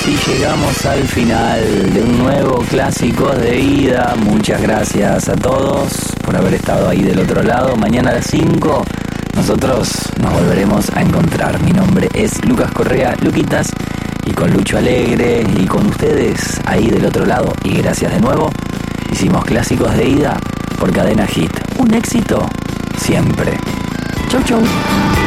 así llegamos al final de un nuevo Clásicos de Vida. Muchas gracias a todos por haber estado ahí del otro lado. Mañana a las 5 nosotros nos volveremos a encontrar. Mi nombre es Lucas Correa, Luquitas, y con Lucho Alegre y con ustedes ahí del otro lado. Y gracias de nuevo. Hicimos Clásicos de Ida por Cadena Hit. Un éxito siempre. Chau, chau.